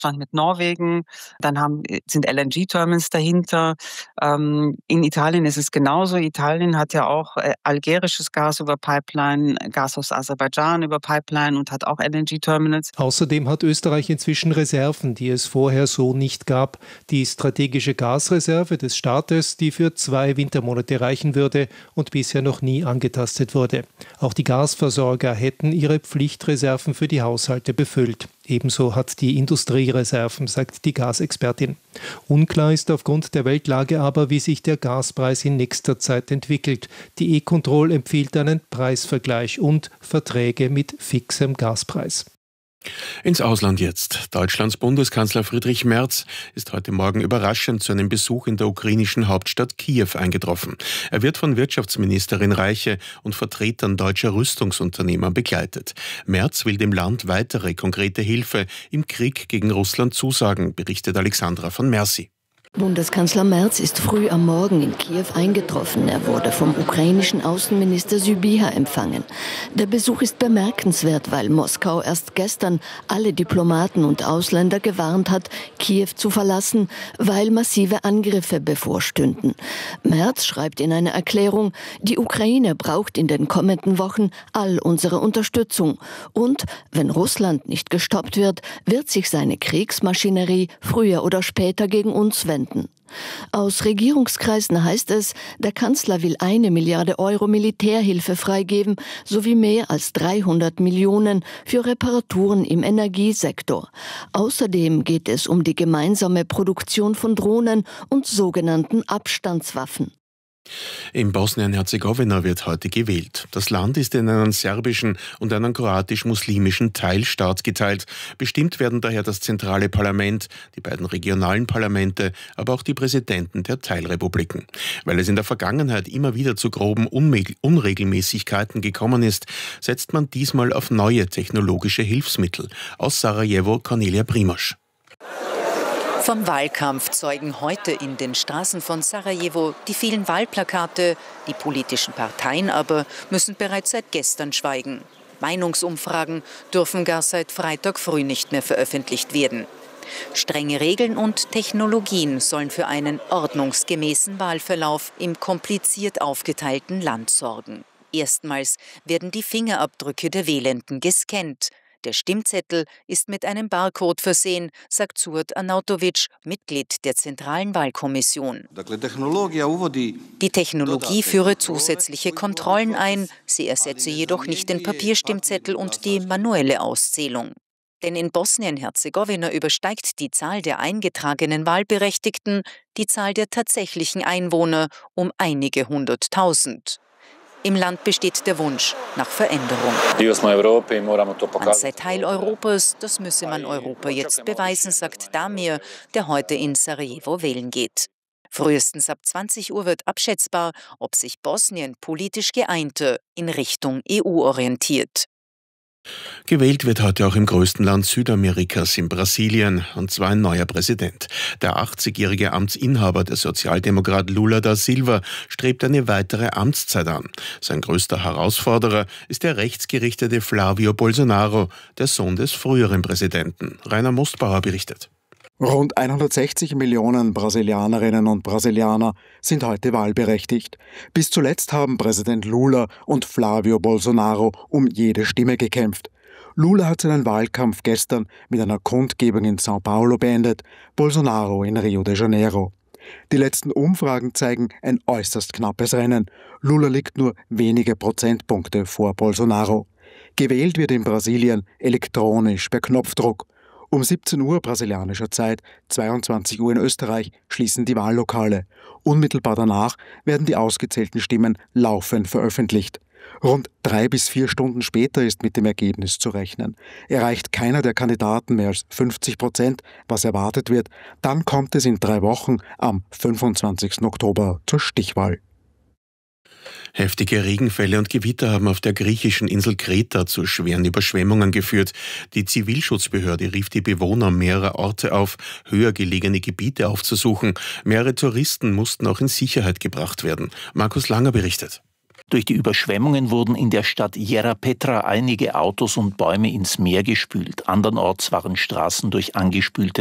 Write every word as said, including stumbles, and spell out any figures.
Partnerschaftsland mit Norwegen. Dann haben, sind L N G-Terminals dahinter. Ähm, in Italien ist es genauso. Italien hat ja auch äh, algerisches Gas über Pipeline, Gas aus Aserbaidschan über Pipeline und hat auch L N G-Terminals. Außerdem hat Österreich inzwischen Reserven, die es vorher so nicht gab. Die strategische Gasreserve des Staates, die für zwei Wintermonate reichen würde und bisher noch nie angetastet wurde. Auch die Gasversorger hätten ihre Pflichtreserven für die Haushalte befüllt. Ebenso hat die Industrie Reserven, sagt die Gasexpertin. Unklar ist aufgrund der Weltlage aber, wie sich der Gaspreis in nächster Zeit entwickelt. Die E-Control empfiehlt einen Preisvergleich und Verträge mit fixem Gaspreis. Ins Ausland jetzt. Deutschlands Bundeskanzler Friedrich Merz ist heute Morgen überraschend zu einem Besuch in der ukrainischen Hauptstadt Kiew eingetroffen. Er wird von Wirtschaftsministerin Reiche und Vertretern deutscher Rüstungsunternehmer begleitet. Merz will dem Land weitere konkrete Hilfe im Krieg gegen Russland zusagen, berichtet Alexandra von Mercy. Bundeskanzler Merz ist früh am Morgen in Kiew eingetroffen. Er wurde vom ukrainischen Außenminister Sybiha empfangen. Der Besuch ist bemerkenswert, weil Moskau erst gestern alle Diplomaten und Ausländer gewarnt hat, Kiew zu verlassen, weil massive Angriffe bevorstünden. Merz schreibt in einer Erklärung, die Ukraine braucht in den kommenden Wochen all unsere Unterstützung. Und wenn Russland nicht gestoppt wird, wird sich seine Kriegsmaschinerie früher oder später gegen uns wenden. Aus Regierungskreisen heißt es, der Kanzler will eine Milliarde Euro Militärhilfe freigeben, sowie mehr als dreihundert Millionen für Reparaturen im Energiesektor. Außerdem geht es um die gemeinsame Produktion von Drohnen und sogenannten Abstandswaffen. In Bosnien-Herzegowina wird heute gewählt. Das Land ist in einen serbischen und einen kroatisch-muslimischen Teilstaat geteilt. Bestimmt werden daher das zentrale Parlament, die beiden regionalen Parlamente, aber auch die Präsidenten der Teilrepubliken. Weil es in der Vergangenheit immer wieder zu groben Unregelmäßigkeiten gekommen ist, setzt man diesmal auf neue technologische Hilfsmittel. Aus Sarajevo Cornelia Primosch. Vom Wahlkampf zeugen heute in den Straßen von Sarajevo die vielen Wahlplakate. Die politischen Parteien aber müssen bereits seit gestern schweigen. Meinungsumfragen dürfen gar seit Freitag früh nicht mehr veröffentlicht werden. Strenge Regeln und Technologien sollen für einen ordnungsgemäßen Wahlverlauf im kompliziert aufgeteilten Land sorgen. Erstmals werden die Fingerabdrücke der Wählenden gescannt. Der Stimmzettel ist mit einem Barcode versehen, sagt Suat Arnautovic, Mitglied der Zentralen Wahlkommission. Die Technologie führe zusätzliche Kontrollen ein, sie ersetze jedoch nicht den Papierstimmzettel und die manuelle Auszählung. Denn in Bosnien-Herzegowina übersteigt die Zahl der eingetragenen Wahlberechtigten die Zahl der tatsächlichen Einwohner um einige hunderttausend. Im Land besteht der Wunsch nach Veränderung. Man sei Teil Europas, das müsse man Europa jetzt beweisen, sagt Damir, der heute in Sarajevo wählen geht. Frühestens ab zwanzig Uhr wird abschätzbar, ob sich Bosnien politisch geeinter in Richtung E U orientiert. Gewählt wird heute auch im größten Land Südamerikas, in Brasilien, und zwar ein neuer Präsident. Der achtzigjährige Amtsinhaber, der Sozialdemokrat Lula da Silva, strebt eine weitere Amtszeit an. Sein größter Herausforderer ist der rechtsgerichtete Flávio Bolsonaro, der Sohn des früheren Präsidenten. Rainer Mostbauer berichtet. Rund hundertsechzig Millionen Brasilianerinnen und Brasilianer sind heute wahlberechtigt. Bis zuletzt haben Präsident Lula und Flávio Bolsonaro um jede Stimme gekämpft. Lula hat seinen Wahlkampf gestern mit einer Kundgebung in São Paulo beendet, Bolsonaro in Rio de Janeiro. Die letzten Umfragen zeigen ein äußerst knappes Rennen. Lula liegt nur wenige Prozentpunkte vor Bolsonaro. Gewählt wird in Brasilien elektronisch per Knopfdruck. Um siebzehn Uhr brasilianischer Zeit, zweiundzwanzig Uhr in Österreich, schließen die Wahllokale. Unmittelbar danach werden die ausgezählten Stimmen laufend veröffentlicht. Rund drei bis vier Stunden später ist mit dem Ergebnis zu rechnen. Erreicht keiner der Kandidaten mehr als fünfzig Prozent, was erwartet wird, dann kommt es in drei Wochen am fünfundzwanzigsten Oktober zur Stichwahl. Heftige Regenfälle und Gewitter haben auf der griechischen Insel Kreta zu schweren Überschwemmungen geführt. Die Zivilschutzbehörde rief die Bewohner mehrerer Orte auf, höher gelegene Gebiete aufzusuchen. Mehrere Touristen mussten auch in Sicherheit gebracht werden. Markus Langer berichtet. Durch die Überschwemmungen wurden in der Stadt Jerapetra einige Autos und Bäume ins Meer gespült. Andernorts waren Straßen durch angespülte